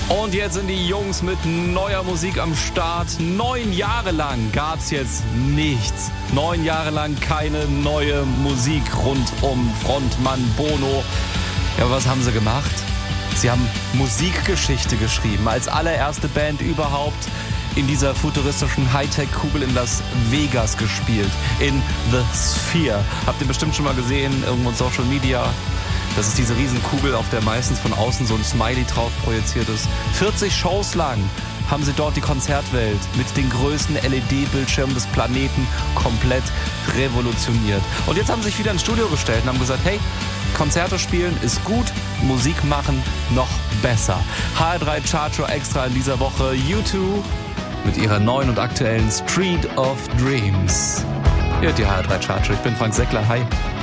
Und jetzt sind die Jungs mit neuer Musik am Start. 9 Jahre lang gab's jetzt nichts. 9 Jahre lang keine neue Musik rund um Frontmann Bono. Ja, aber was haben sie gemacht? Sie haben Musikgeschichte geschrieben. Als allererste Band überhaupt in dieser futuristischen Hightech-Kugel in Las Vegas gespielt. In The Sphere. Habt ihr bestimmt schon mal gesehen, irgendwo in Social Media. Das ist diese Riesenkugel, auf der meistens von außen so ein Smiley drauf projiziert ist. 40 Shows lang haben sie dort die Konzertwelt mit den größten LED-Bildschirmen des Planeten komplett revolutioniert. Und jetzt haben sie sich wieder ins Studio gestellt und haben gesagt, hey, Konzerte spielen ist gut, Musik machen noch besser. HR3 Chartshow extra in dieser Woche. U2 mit ihrer neuen und aktuellen Street of Dreams. Hier hat die HR3 Chartshow. Ich bin Frank Seckler. Hi.